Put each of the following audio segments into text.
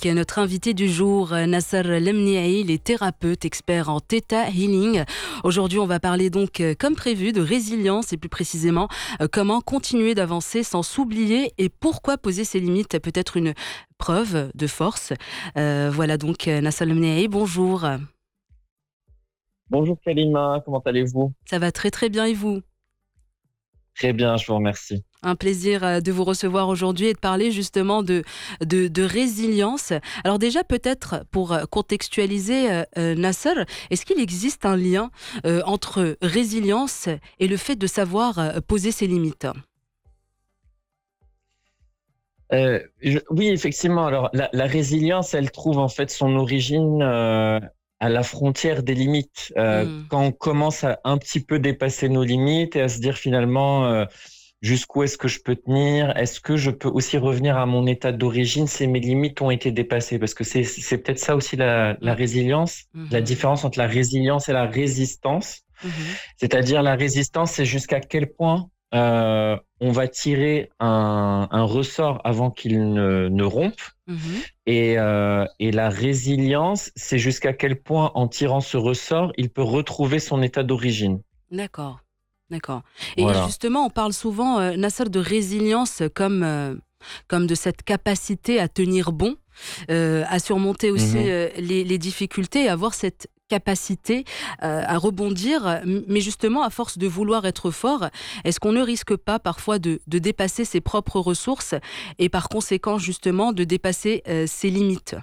avec notre invité du jour, Nasser Lemniaï, il est thérapeute, expert en Theta Healing. Aujourd'hui, on va parler donc, comme prévu, de résilience et plus précisément, comment continuer d'avancer sans s'oublier et pourquoi poser ses limites peut être une preuve de force. Voilà donc Nasser Lemniaï, bonjour. Bonjour Kalima, comment allez-vous? Ça va très très bien et vous? Très bien, je vous remercie. Un plaisir de vous recevoir aujourd'hui et de parler justement de résilience. Alors déjà, peut-être pour contextualiser, Nasser, est-ce qu'il existe un lien entre résilience et le fait de savoir poser ses limites? Oui, effectivement. Alors, la résilience, elle trouve en fait son origine à la frontière des limites. Hmm. Quand on commence à un petit peu dépasser nos limites et à se dire finalement jusqu'où est-ce que je peux tenir? Est-ce que je peux aussi revenir à mon état d'origine si mes limites ont été dépassées? Parce que c'est peut-être ça aussi la Hmm. résilience, la Mhm. différence entre la résilience et la résistance. Mhm. C'est-à-dire la résistance, c'est jusqu'à quel point on va tirer un ressort avant qu'il ne rompe. Mhm. Et la résilience, c'est jusqu'à quel point en tirant ce ressort, il peut retrouver son état d'origine. D'accord, d'accord. Et Voilà. justement, on parle souvent, Nasser, de résilience comme de cette capacité à tenir bon, à surmonter aussi Mhm. les difficultés, à avoir cette capacité à rebondir. Mais justement, à force de vouloir être fort, est-ce qu'on ne risque pas parfois de dépasser ses propres ressources et par conséquent, justement, de dépasser ses limites?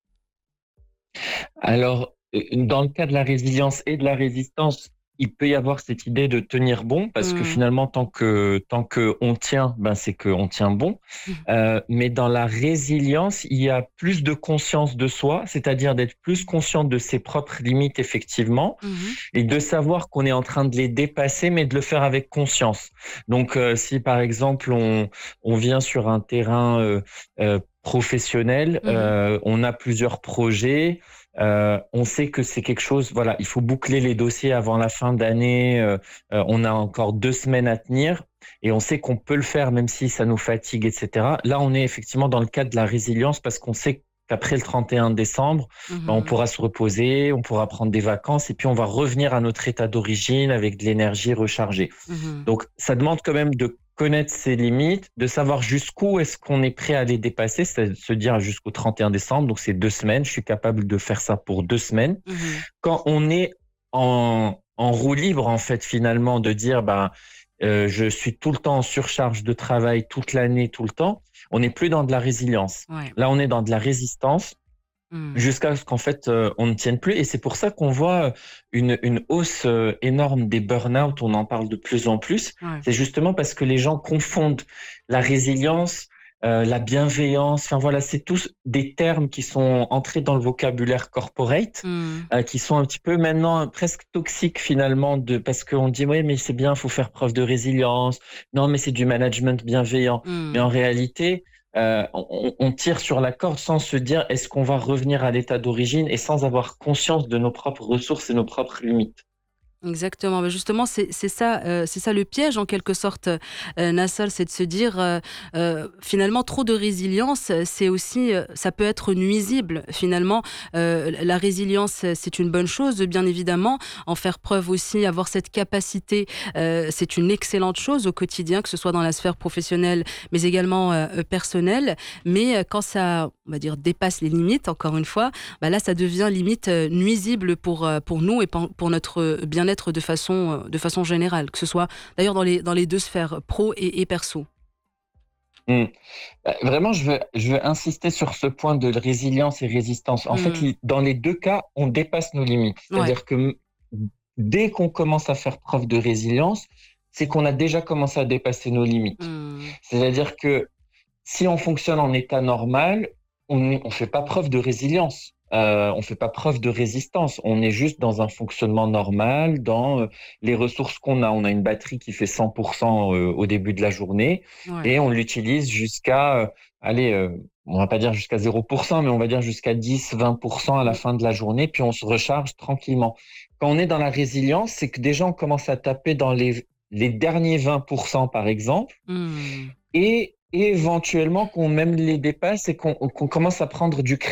Alors, dans le cas de la résilience et de la résistance, il peut y avoir cette idée de tenir bon, parce que Mmh. finalement, tant que on tient, ben c'est qu'on tient bon. Mais dans la résilience, il y a plus de conscience de soi, c'est-à-dire d'être plus conscient de ses propres limites, effectivement, Mmh. et de savoir qu'on est en train de les dépasser, mais de le faire avec conscience. Donc, si par exemple on vient sur un terrain professionnel, Mmh. on a plusieurs projets. On sait que c'est quelque chose, voilà, il faut boucler les dossiers avant la fin d'année. On a encore 2 semaines à tenir et on sait qu'on peut le faire même si ça nous fatigue, etc. Là, on est effectivement dans le cadre de la résilience parce qu'on sait qu'après le 31 décembre, ben, on Mmh. pourra se reposer, on pourra prendre des vacances et puis on va revenir à notre état d'origine avec de l'énergie rechargée. Mmh. Donc, ça demande quand même de connaître ses limites, de savoir jusqu'où est-ce qu'on est prêt à les dépasser, c'est à se dire jusqu'au 31 décembre, donc c'est 2 semaines, je suis capable de faire ça pour 2 semaines. Mmh. Quand on est en roue libre, en fait, finalement, de dire, ben, je suis tout le temps en surcharge de travail, toute l'année, tout le temps, on n'est plus dans de la résilience. Ouais. Là, on est dans de la résistance Mmh. jusqu'à ce qu'en fait on ne tienne plus. Et c'est pour ça qu'on voit une hausse énorme des burn-out, on en parle de plus en plus. Ouais. C'est justement parce que les gens confondent la résilience, la bienveillance, enfin voilà, c'est tous des termes qui sont entrés dans le vocabulaire corporate, Mmh. qui sont un petit peu maintenant presque toxiques finalement, parce qu'on dit oui mais c'est bien, il faut faire preuve de résilience, non mais c'est du management bienveillant. Mais Mmh. en réalité, on tire sur la corde sans se dire est-ce qu'on va revenir à l'état d'origine et sans avoir conscience de nos propres ressources et nos propres limites. Exactement. Mais justement, c'est ça le piège en quelque sorte, Nassal, c'est de se dire, finalement trop de résilience, c'est aussi, ça peut être nuisible finalement. La résilience, c'est une bonne chose, bien évidemment. En faire preuve aussi, avoir cette capacité, c'est une excellente chose au quotidien, que ce soit dans la sphère professionnelle, mais également, personnelle. Mais, quand ça, on va dire, dépasse les limites, encore une fois, bah là, ça devient limite nuisible pour nous et pour notre bien-être de façon générale, que ce soit d'ailleurs dans les deux sphères, pro et perso. Mm. Vraiment, je veux insister sur ce point de résilience et résistance. En fait, Mmh. dans les deux cas, on dépasse nos limites. Ouais. C'est-à-dire que dès qu'on commence à faire preuve de résilience, c'est qu'on a déjà commencé à dépasser nos limites. Mmh. C'est-à-dire que si on fonctionne en état normal, on fait pas preuve de résilience. On fait pas preuve de résistance. On est juste dans un fonctionnement normal, dans les ressources qu'on a. On a une batterie qui fait 100% au début de la journée Ouais. et on l'utilise jusqu'à, allez, on va pas dire jusqu'à 0%, mais on va dire jusqu'à 10-20% à la Mmh. fin de la journée, puis on se recharge tranquillement. Quand on est dans la résilience, c'est que déjà on commence à taper dans les derniers 20%, par exemple, Mmh. et éventuellement qu'on même les dépasse et qu'on commence à prendre du